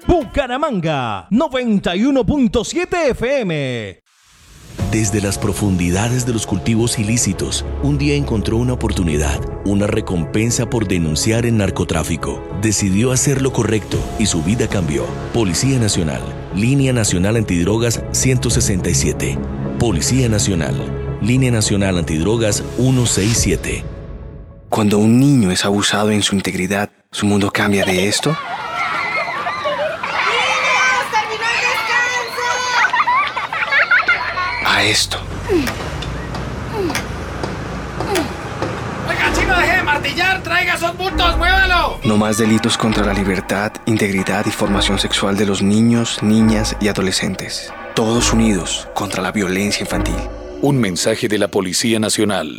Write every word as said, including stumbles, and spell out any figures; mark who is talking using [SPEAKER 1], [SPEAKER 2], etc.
[SPEAKER 1] Bucaramanga, noventa y uno punto siete F M.
[SPEAKER 2] Desde las profundidades de los cultivos ilícitos, un día encontró una oportunidad, una recompensa por denunciar el narcotráfico. Decidió hacer lo correcto y su vida cambió. Policía Nacional, Línea Nacional Antidrogas ciento sesenta y siete. Policía Nacional, Línea Nacional Antidrogas ciento sesenta y siete.
[SPEAKER 3] Cuando un niño es abusado en su integridad, ¿su mundo cambia de esto? A esto.
[SPEAKER 4] Oiga, chino, deje de martillar, traiga esos bultos, muévalo.
[SPEAKER 3] No más delitos contra la libertad, integridad y formación sexual de los niños, niñas y adolescentes. Todos unidos contra la violencia infantil.
[SPEAKER 5] Un mensaje de la Policía Nacional.